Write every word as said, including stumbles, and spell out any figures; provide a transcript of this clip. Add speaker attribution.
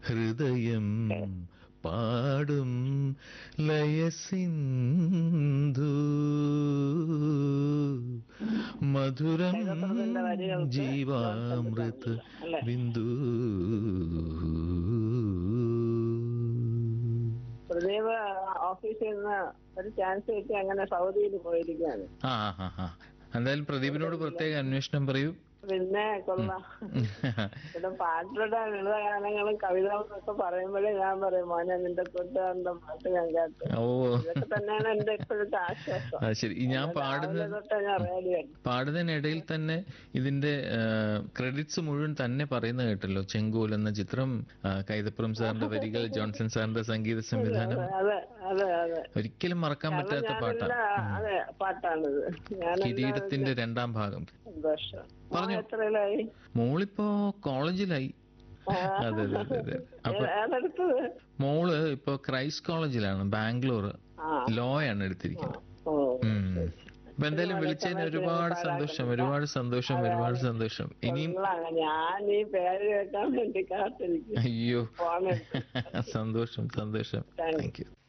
Speaker 1: ഹൃദയം പാടും ലയസിന്ധു മധുരം ജീവാമൃത ബിന്ദു.
Speaker 2: പ്രദീപ് ഓഫീസിൽ നിന്ന് ഒരു ചാൻസ് കിട്ടി അങ്ങനെ സൗദിയിൽ പോയിരിക്കുകയാണ്.
Speaker 1: ആ ആ ആ എന്തായാലും പ്രദീപിനോട് പ്രത്യേക അന്വേഷണം പറയൂ.
Speaker 2: പിന്നെ കൊള്ളാം. പിന്നെ പാട്ടിലൂടെ ലളിത ഗാനങ്ങളും കവിതകളും ഒക്കെ പറയുമ്പോഴേ ഞാൻ പറയും, മോനെ നിന്റെ കൂട്ടുകാരന്റെ പാട്ട് ഞാൻ കേട്ടു.
Speaker 1: ഓ,
Speaker 2: ഇതൊക്കെ തന്നെയാണ് എന്റെ ഇപ്പോഴത്തെ ആശ്വാസം.
Speaker 1: ശരി. ഞാൻ പാടുന്ന പാടുന്നതിനിടയിൽ തന്നെ ഇതിന്റെ ക്രെഡിറ്റ്സ് മുഴുവൻ തന്നെ പറയുന്ന കേട്ടല്ലോ. ചെങ്കോൽ എന്ന ചിത്രം, കൈതപ്പുറം സാറിന്റെ വരികൾ, ജോൺസൺ സാറിന്റെ സംഗീത സംവിധാനം.
Speaker 2: അതെ അതെ അതെ
Speaker 1: ഒരിക്കലും മറക്കാൻ പറ്റാത്ത പാട്ടാണ്.
Speaker 2: അതെ പാട്ടാണിത്.
Speaker 1: കിരീടത്തിന്റെ രണ്ടാം ഭാഗം.
Speaker 2: സന്തോഷം.
Speaker 1: പറഞ്ഞു.
Speaker 2: എത്രയിലായി?
Speaker 1: മോളിപ്പോ കോളേജിലായി. അതെ അതെ അതെ അതെ. അപ്പൊ മോള് ഇപ്പൊ ക്രൈസ്റ്റ് കോളേജിലാണ്, ബാംഗ്ലൂർ. ലോ ആണ് എടുത്തിരിക്കുന്നത്. അപ്പൊ എന്തായാലും വിളിച്ചതിന് ഒരുപാട് സന്തോഷം, ഒരുപാട് സന്തോഷം, ഒരുപാട് സന്തോഷം. ഇനിയും
Speaker 2: ഞാൻ ഈ പേര് കേൾക്കാൻ വേണ്ടി കാത്തിരിക്കും.
Speaker 1: അയ്യോ, സന്തോഷം സന്തോഷം. Thank you.